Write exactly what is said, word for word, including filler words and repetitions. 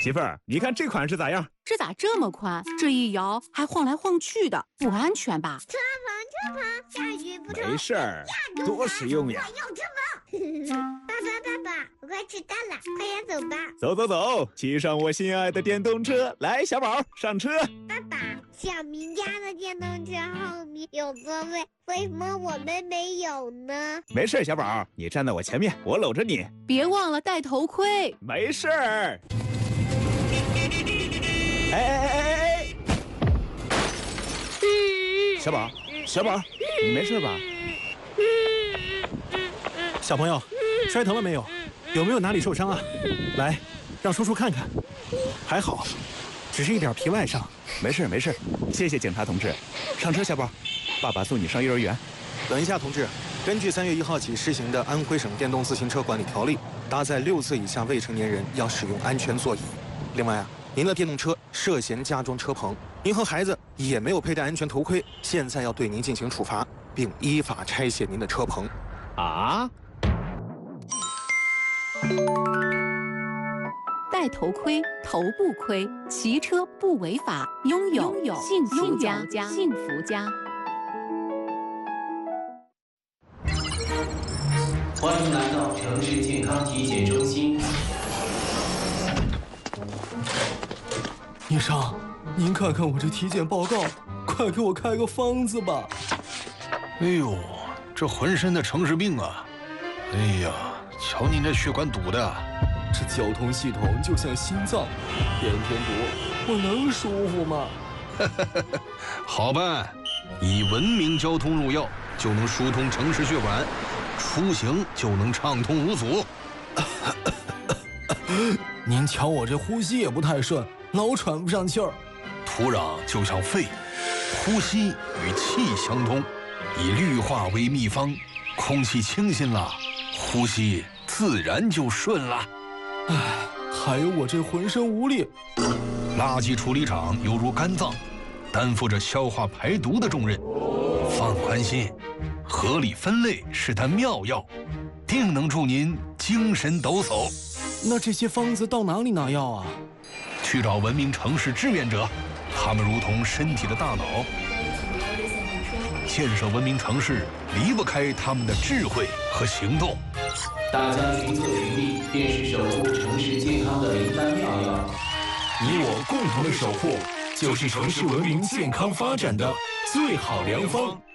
媳妇儿，你看这款是咋样？ 这咋这么宽？这一摇还晃来晃去的，不安全吧？ 车棚，车棚，下雨不没事儿，多实用呀！ 我要车棚。爸爸，爸爸，我快迟到了，快点走吧。 走走走，骑上我心爱的电动车，来，小宝上车。 爸爸，小明家的电动车后面有座位，为什么我们没有呢？ 没事，小宝，你站在我前面，我搂着你。 别忘了戴头盔。 没事儿。哎哎哎哎哎！小宝，小宝，你没事吧？ 小朋友，摔疼了没有？有没有哪里受伤啊？来，让叔叔看看。还好，只是一点皮外伤。 没事没事，谢谢警察同志。上车，小宝，爸爸送你上幼儿园。 等一下，同志。根据三月一号起施行的《安徽省电动自行车管理条例》，搭载六岁以下未成年人要使用安全座椅。另外啊，您的电动车涉嫌加装车棚，您和孩子也没有佩戴安全头盔，现在要对您进行处罚，并依法拆卸您的车棚。 啊？ 戴头盔，头不盔，骑车不违法，拥有拥有幸福家，幸福家。 欢迎来到城市健康体检中心。 医生，您看看我这体检报告，快给我开个方子吧。 哎呦，这浑身的城市病啊！哎呀，瞧您这血管堵的， 这交通系统就像心脏，天天堵，我能舒服吗？ 好办，以文明交通入药，就能疏通城市血管，出行就能畅通无阻。 您瞧我这呼吸也不太顺，老喘不上气儿。 土壤就像肺，呼吸与气相通，以绿化为秘方，空气清新了，呼吸自然就顺了。 唉，还有我这浑身无力。 垃圾处理厂犹如肝脏，担负着消化排毒的重任。放宽心，合理分类是它妙药，定能助您精神抖擞。 那这些方子到哪里拿药啊？ 去找文明城市志愿者，他们如同身体的大脑。建设文明城市离不开他们的智慧和行动。 大家群策群力，便是守护城市健康的灵丹妙药。 你我共同的守护，就是城市文明健康发展的最好良方。